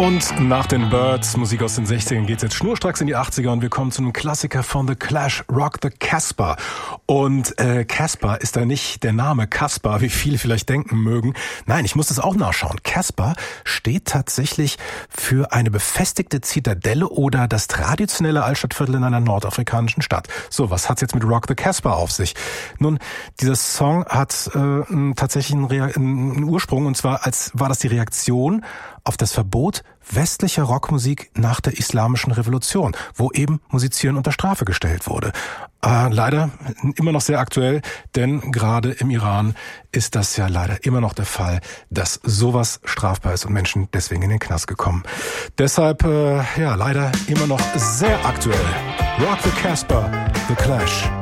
Und nach den Birds, Musik aus den 60ern, geht's jetzt schnurstracks in die 80er und wir kommen zu einem Klassiker von The Clash, Rock the Casbah. Und Casbah ist da nicht der Name Caspar, wie viele vielleicht denken mögen. Nein, ich muss das auch nachschauen. Casbah steht tatsächlich für eine befestigte Zitadelle oder das traditionelle Altstadtviertel in einer nordafrikanischen Stadt. So, was hat's jetzt mit Rock the Casbah auf sich? Nun, dieser Song hat tatsächlich einen Ursprung, und zwar war das die Reaktion auf das Verbot westlicher Rockmusik nach der Islamischen Revolution, wo eben Musizieren unter Strafe gestellt wurde. Leider immer noch sehr aktuell, denn gerade im Iran ist das ja leider immer noch der Fall, dass sowas strafbar ist und Menschen deswegen in den Knast gekommen. Deshalb, leider immer noch sehr aktuell. Rock the Casbah, The Clash.